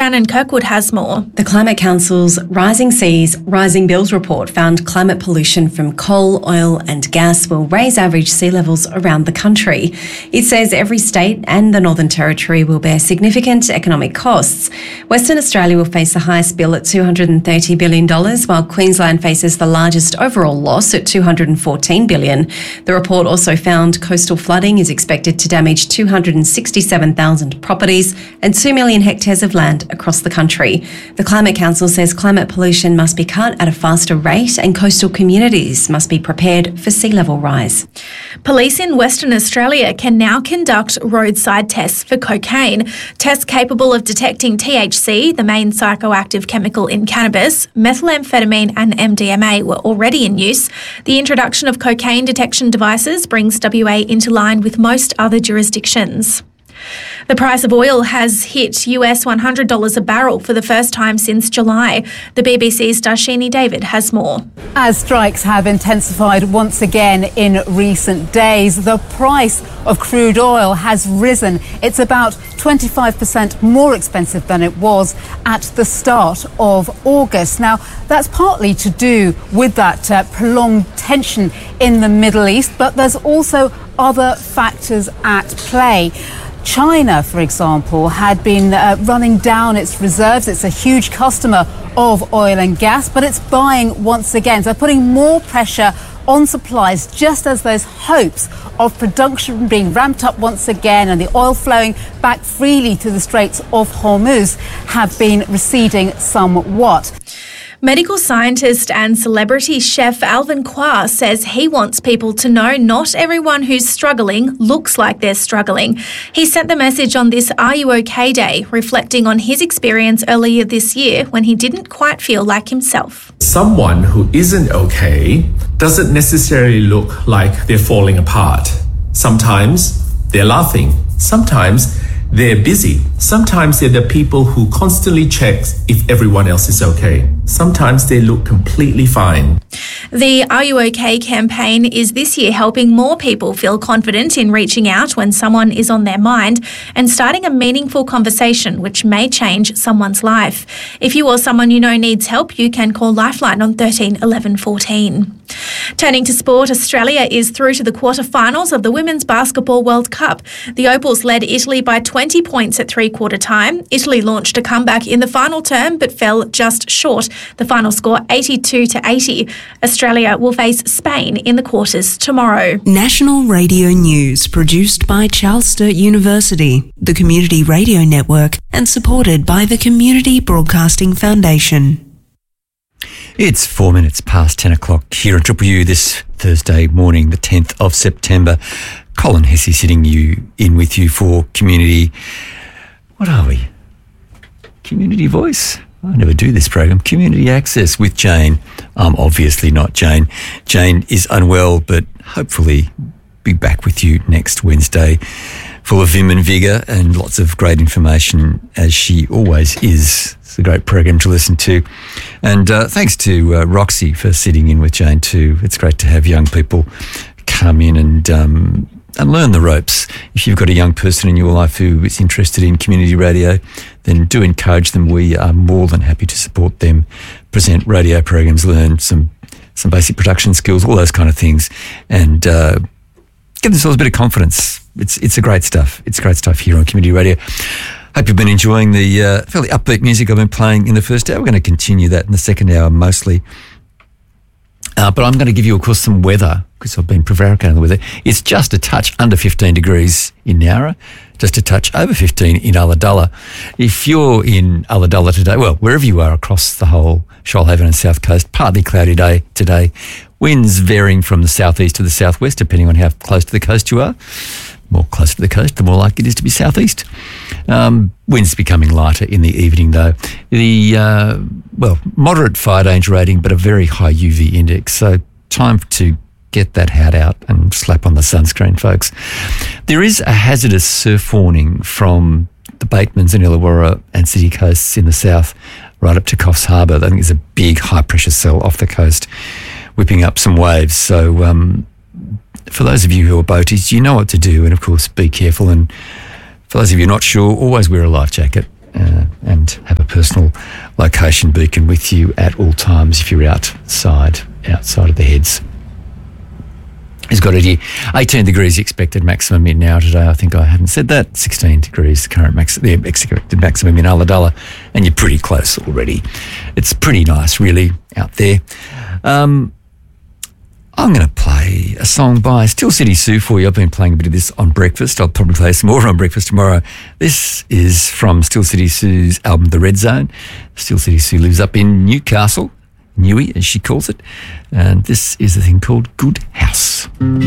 Shannon Kirkwood has more. The Climate Council's Rising Seas, Rising Bills report found climate pollution from coal, oil and gas will raise average sea levels around the country. It says every state and the Northern Territory will bear significant economic costs. Western Australia will face the highest bill at $230 billion, while Queensland faces the largest overall loss at $214 billion. The report also found coastal flooding is expected to damage 267,000 properties and 2 million hectares of land across the country. The Climate Council says climate pollution must be cut at a faster rate and coastal communities must be prepared for sea level rise. Police in Western Australia can now conduct roadside tests for cocaine. Tests capable of detecting THC, the main psychoactive chemical in cannabis, methamphetamine and MDMA were already in use. The introduction of cocaine detection devices brings WA into line with most other jurisdictions. The price of oil has hit US $100 a barrel for the first time since July. The BBC's Darshini David has more. As strikes have intensified once again in recent days, the price of crude oil has risen. It's about 25% more expensive than it was at the start of August. Now, that's partly to do with that prolonged tension in the Middle East, but there's also other factors at play. China, for example, had been running down its reserves. It's a huge customer of oil and gas, but it's buying once again. So putting more pressure on supplies just as those hopes of production being ramped up once again and the oil flowing back freely to the Straits of Hormuz have been receding somewhat. Medical scientist and celebrity chef Alvin Kwar says he wants people to know not everyone who's struggling looks like they're struggling. He sent the message on this Are You OK Day, reflecting on his experience earlier this year when he didn't quite feel like himself. Someone who isn't okay doesn't necessarily look like they're falling apart. Sometimes they're laughing. Sometimes they're busy. Sometimes they're the people who constantly check if everyone else is okay. Sometimes they look completely fine. The Are You OK campaign is this year helping more people feel confident in reaching out when someone is on their mind and starting a meaningful conversation which may change someone's life. If you or someone you know needs help, you can call Lifeline on 13 11 14. Turning to sport, Australia is through to the quarterfinals of the Women's Basketball World Cup. The Opals led Italy by 20 points at three-quarter time. Italy launched a comeback in the final term but fell just short. The final score 82-80. Australia will face Spain in the quarters tomorrow. National Radio News produced by Charles Sturt University, the Community Radio Network, and supported by the Community Broadcasting Foundation. It's 4 minutes past 10 o'clock here on Triple U this Thursday morning, the 10th of September. Colin Hesse sitting in with you for Community... What are we? Community Voice? I never do this program. Community Access with Jane. I'm obviously not Jane. Jane is unwell, but hopefully be back with you next Wednesday, full of vim and vigour and lots of great information, as she always is. It's a great program to listen to. And thanks to Roxy for sitting in with Jane too. It's great to have young people come in and learn the ropes. If you've got a young person in your life who is interested in community radio, then do encourage them. We are more than happy to support them, present radio programs, learn some basic production skills, all those kind of things, and give themselves a bit of confidence. It's a great stuff. It's great stuff here on Community Radio. Hope you've been enjoying the fairly upbeat music I've been playing in the first hour. We're going to continue that in the second hour mostly. But I'm going to give you, of course, some weather, because I've been prevaricating the weather. It's just a touch under 15 degrees in Nowra, just a touch over 15 in Ulladulla. If you're in Ulladulla today, well, wherever you are across the whole Shoalhaven and South Coast, partly cloudy day today. Winds varying from the southeast to the southwest, depending on how close to the coast you are. More closer to the coast, the more likely it is to be southeast. Winds becoming lighter in the evening, though. The, moderate fire danger rating, but a very high UV index. So time to get that hat out and slap on the sunscreen, folks. There is a hazardous surf warning from the Batemans and Illawarra and City coasts in the south, right up to Coffs Harbour. I think there's a big high-pressure cell off the coast, whipping up some waves. So for those of you who are boaties, you know what to do, and of course be careful. And for those of you not sure, always wear a life jacket and have a personal location beacon with you at all times if you're outside of the heads. He's got it here. 18 degrees expected maximum in now today. I think I haven't said that. 16 degrees the current expected maximum in Ulladulla, and you're pretty close already. It's pretty nice, really, out there. I'm going to play a song by Steel City Sue for you. I've been playing a bit of this on breakfast. I'll probably play some more on breakfast tomorrow. This is from Steel City Sue's album, The Red Zone. Steel City Sue lives up in Newcastle, Newey, as she calls it. And this is a thing called Good House.